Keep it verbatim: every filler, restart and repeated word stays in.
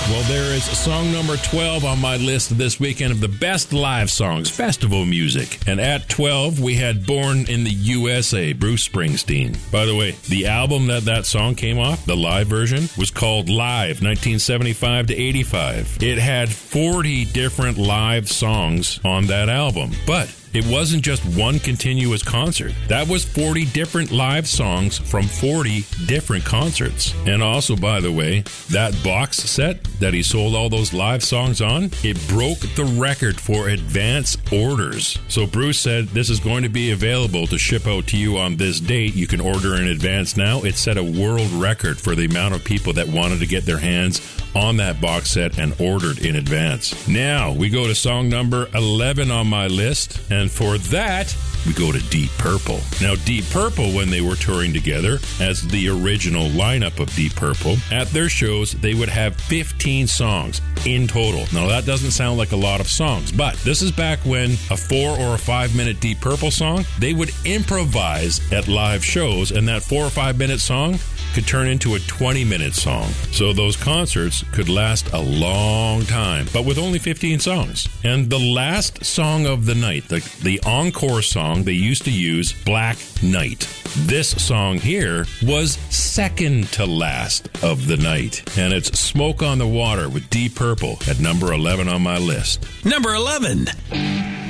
Well, there is song number twelve on my list this weekend of the best live songs, festival music. And at twelve, we had Born in the U S A, Bruce Springsteen. By the way, the album that that song came off, the live version, was called Live, nineteen seventy-five to eighty-five. It had forty different live songs on that album. But it wasn't just one continuous concert. That was forty different live songs from forty different concerts. And also, by the way, that box set that he sold all those live songs on, it broke the record for advance orders. So Bruce said, this is going to be available to ship out to you on this date. You can order in advance now. It set a world record for the amount of people that wanted to get their hands on that box set and ordered in advance. Now, we go to song number eleven on my list, and for that, we go to Deep Purple. Now, Deep Purple, when they were touring together as the original lineup of Deep Purple, at their shows, they would have fifteen songs in total. Now, that doesn't sound like a lot of songs, but this is back when a four or a five minute Deep Purple song, they would improvise at live shows, and that four or five minute song could turn into a twenty minute song. So those concerts could last a long time, but with only fifteen songs. And the last song of the night, the, the encore song, they used to use Black Knight. This song here was second to last of the night. And it's Smoke on the Water with Deep Purple at number eleven on my list. Number eleven.